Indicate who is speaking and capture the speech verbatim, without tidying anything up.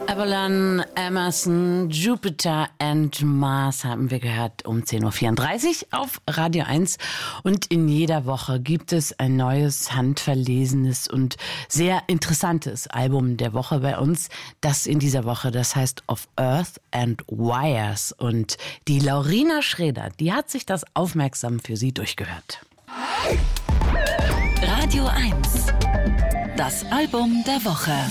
Speaker 1: Avalon, Emerson, Jupiter and Mars haben wir gehört um zehn Uhr vierunddreißig auf Radio eins. Und in jeder Woche gibt es ein neues, handverlesenes und sehr interessantes Album der Woche bei uns. Das in dieser Woche, das heißt Of Earth and Wires. Und die Laurina Schreder, die hat sich das aufmerksam für Sie durchgehört.
Speaker 2: Radio eins. Das Album der Woche.